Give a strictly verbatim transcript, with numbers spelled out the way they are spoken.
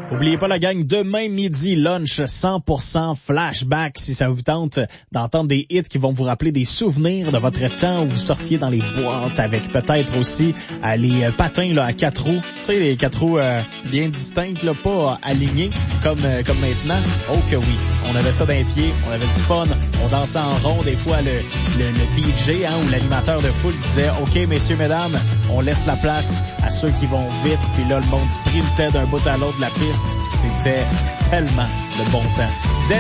Oubliez pas la gang, demain midi, lunch cent pour cent flashback si ça vous tente d'entendre des hits qui vont vous rappeler des souvenirs de votre temps où vous sortiez dans les boîtes avec peut-être aussi euh, les euh, patins là, à quatre roues. Tu sais, les quatre roues euh, bien distinctes, là, pas euh, alignés comme euh, comme maintenant. Oh que oui, on avait ça dans les pieds, on avait du fun, on dansait en rond. Des fois, le, le, le D J hein, ou l'animateur de foule disait « OK, messieurs, mesdames, on laisse la place à ceux qui vont vite. » Puis là, le monde sprintait d'un bout à l'autre de la piste. C'était tellement de bon temps.